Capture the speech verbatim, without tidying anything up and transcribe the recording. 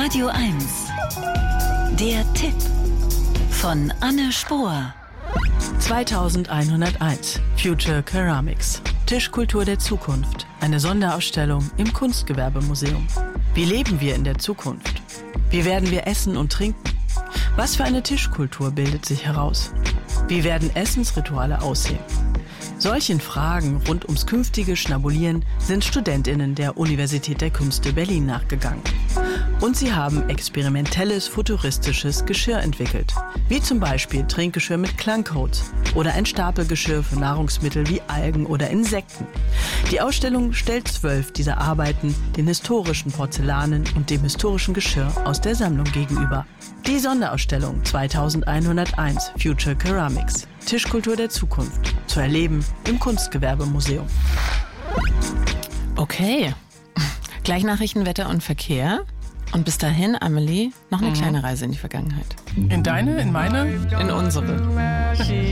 Radio eins. Der Tipp von Anne Spohr. zweitausendeinhunderteins. Future Ceramics. Tischkultur der Zukunft. Eine Sonderausstellung im Kunstgewerbemuseum. Wie leben wir in der Zukunft? Wie werden wir essen und trinken? Was für eine Tischkultur bildet sich heraus? Wie werden Essensrituale aussehen? Solchen Fragen rund ums künftige Schnabulieren sind StudentInnen der Universität der Künste Berlin nachgegangen. Und sie haben experimentelles, futuristisches Geschirr entwickelt. Wie zum Beispiel Trinkgeschirr mit Klangcodes oder ein Stapelgeschirr für Nahrungsmittel wie Algen oder Insekten. Die Ausstellung stellt zwölf dieser Arbeiten den historischen Porzellanen und dem historischen Geschirr aus der Sammlung gegenüber. Die Sonderausstellung zweitausendeinhunderteins Future Ceramics. Tischkultur der Zukunft. Zu erleben im Kunstgewerbemuseum. Okay. Gleich Nachrichten, Wetter und Verkehr. Und bis dahin, Amelie, noch eine mhm. kleine Reise in die Vergangenheit. In deine, in meine? In unsere.